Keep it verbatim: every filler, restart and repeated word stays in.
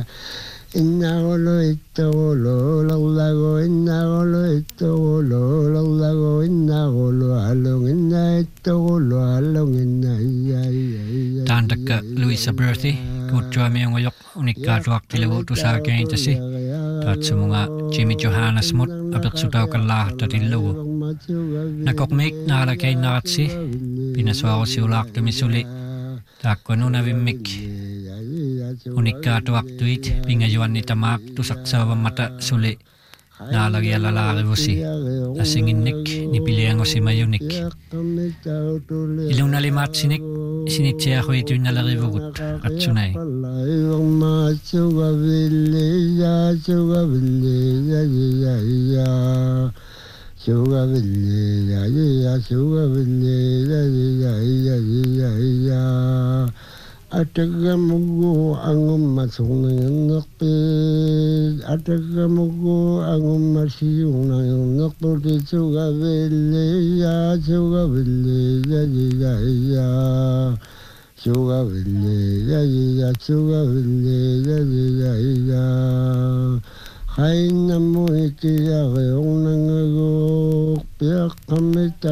inna golo ito golo laulago inna golo ito golo laulago inna golo along inna ito golo along inna iya iya iya Tandaka Luisa Berthi kutwa miyong wayok unikka tuak tilawo tu sa kain tasi tat sumunga Jimmy Johannes mut abek sutaw kalah tatilawo nakokmek nakalagay nakatsi pinaswa ko si ulak tumisuli takko na vimik unikka tuak tuit pingayuan ni tamak tusaksa mata suli nalagay lalaki vosi asinginnik nipilihan ko si mayunik ilong nalimat sinik sinitsya ko ito yung nalarivugut at sunay Suga bille ya ya suga bille ya ya ya ya ya atagamugo angum masung ngakpe atagamugo angum masiyung ngakpe suga bille ya suga bille ya ya ya suga bille ya ya suga bille ya ya ya Hai namu iki ya geong nangago piak kamita